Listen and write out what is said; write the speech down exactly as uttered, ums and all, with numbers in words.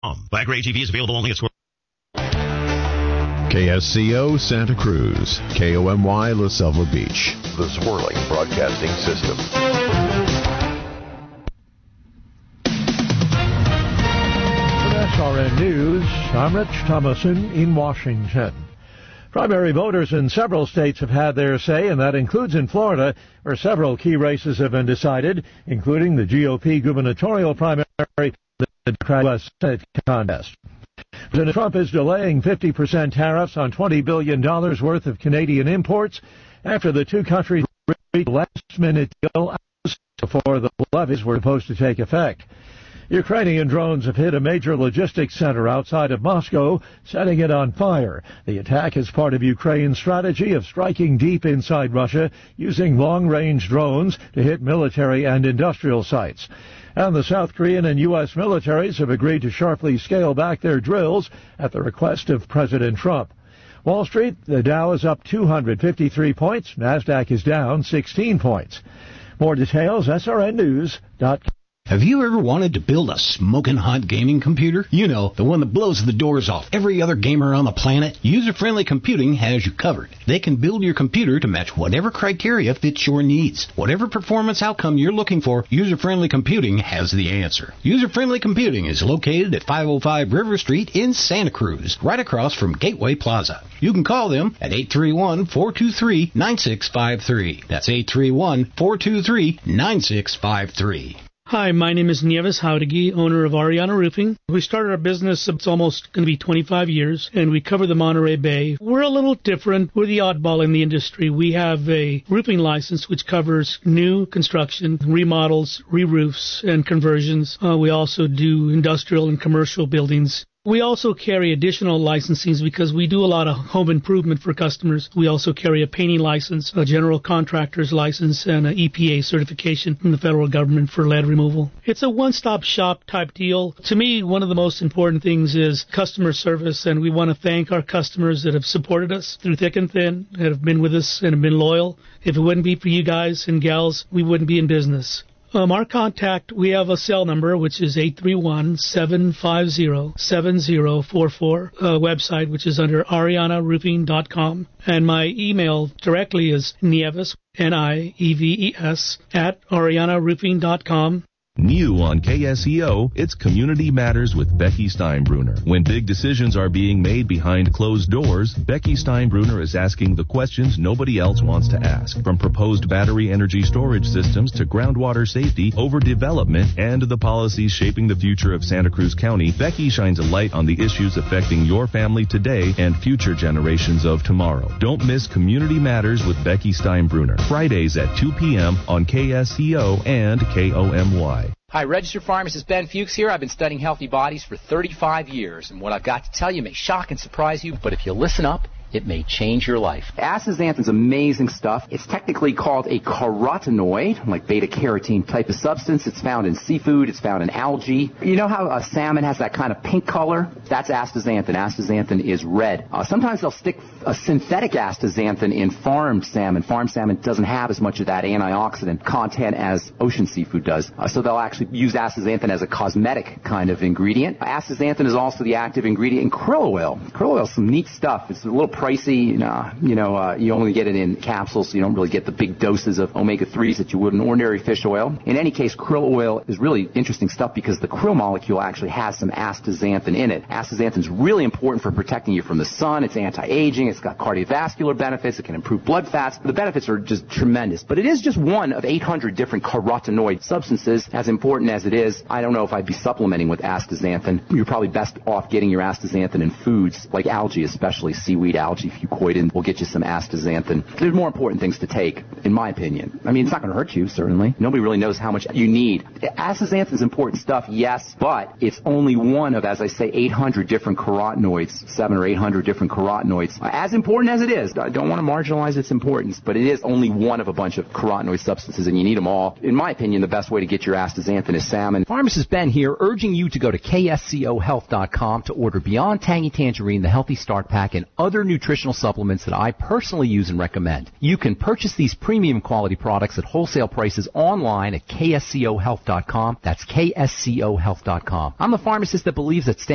Viagra A T V is available only at Square. K S C O Santa Cruz, K O M Y La Selva Beach. The Swirling Broadcasting System. S R N News, I'm Rich Thomason in Washington. Primary voters in several states have had their say, and that includes in Florida, where several key races have been decided, including the G O P gubernatorial primary and the Democratic Senate contest. President Trump is delaying fifty percent tariffs on twenty billion dollars worth of Canadian imports after the two countries reached a last-minute deal before the levies were supposed to take effect. Ukrainian drones have hit a major logistics center outside of Moscow, setting it on fire. The attack is part of Ukraine's strategy of striking deep inside Russia using long-range drones to hit military and industrial sites. And the South Korean and U S militaries have agreed to sharply scale back their drills at the request of President Trump. Wall Street, the Dow is up two hundred fifty-three points. NASDAQ is down sixteen points. More details, S R N news dot com. Have you ever wanted to build a smoking hot gaming computer? You know, the one that blows the doors off every other gamer on the planet? User-Friendly Computing has you covered. They can build your computer to match whatever criteria fits your needs. Whatever performance outcome you're looking for, User-Friendly Computing has the answer. User-Friendly Computing is located at five oh five River Street in Santa Cruz, right across from Gateway Plaza. You can call them at eight three one, four two three, nine six five three. That's eight three one, four two three, nine six five three. Hi, my name is Nieves Jauregui, owner of Ariana Roofing. We started our business, it's almost going to be twenty-five years, and we cover the Monterey Bay. We're a little different. We're the oddball in the industry. We have a roofing license which covers new construction, remodels, re-roofs, and conversions. Uh, we also do industrial and commercial buildings. We also carry additional licensings because we do a lot of home improvement for customers. We also carry a painting license, a general contractor's license, and an E P A certification from the federal government for lead removal. It's a one-stop shop type deal. To me, one of the most important things is customer service, and we want to thank our customers that have supported us through thick and thin, that have been with us and have been loyal. If it wouldn't be for you guys and gals, we wouldn't be in business. Um, our contact, we have a cell number, which is eight three one, seven five zero, seven zero four four, a website, which is under ariana roofing dot com. And my email directly is Nieves, N I E V E S, at ariana roofing dot com. New on K S E O, it's Community Matters with Becky Steinbruner. When big decisions are being made behind closed doors, Becky Steinbruner is asking the questions nobody else wants to ask. From proposed battery energy storage systems to groundwater safety, overdevelopment, and the policies shaping the future of Santa Cruz County, Becky shines a light on the issues affecting your family today and future generations of tomorrow. Don't miss Community Matters with Becky Steinbruner, Fridays at two p.m. on K S E O and K O M Y. Hi, registered pharmacist Ben Fuchs here. I've been studying healthy bodies for thirty-five years, and what I've got to tell you may shock and surprise you, but if you listen up, it may change your life. Astaxanthin's amazing stuff. It's technically called a carotenoid, like beta-carotene type of substance. It's found in seafood. It's found in algae. You know how a salmon has that kind of pink color? That's astaxanthin. Astaxanthin is red. Uh, sometimes they'll stick a synthetic astaxanthin in farmed salmon. Farmed salmon doesn't have as much of that antioxidant content as ocean seafood does. Uh, so they'll actually use astaxanthin as a cosmetic kind of ingredient. Astaxanthin is also the active ingredient in krill oil. Krill oil is some neat stuff. It's a little pricey, you know, you, know uh, you only get it in capsules, so you don't really get the big doses of omega threes that you would in ordinary fish oil. In any case, krill oil is really interesting stuff because the krill molecule actually has some astaxanthin in it. Astaxanthin is really important for protecting you from the sun. It's anti-aging. It's got cardiovascular benefits. It can improve blood fats. The benefits are just tremendous. But it is just one of eight hundred different carotenoid substances. As important as it is, I don't know if I'd be supplementing with astaxanthin. You're probably best off getting your astaxanthin in foods like algae, especially seaweed algae. Fucoidan will get you some astaxanthin. There's more important things to take, in my opinion. I mean, it's not going to hurt you, certainly. Nobody really knows how much you need. Astaxanthin is important stuff, yes, but it's only one of, as I say, eight hundred different carotenoids, seven or eight hundred different carotenoids. As important as it is, I don't want to marginalize its importance, but it is only one of a bunch of carotenoid substances, and you need them all. In my opinion, the best way to get your astaxanthin is salmon. Pharmacist Ben here, urging you to go to K S C O health dot com to order Beyond Tangy Tangerine, the Healthy Start Pack, and other nutritional supplements that I personally use and recommend. You can purchase these premium quality products at wholesale prices online at K S C O health dot com. That's K S C O health dot com. I'm the pharmacist that believes that staying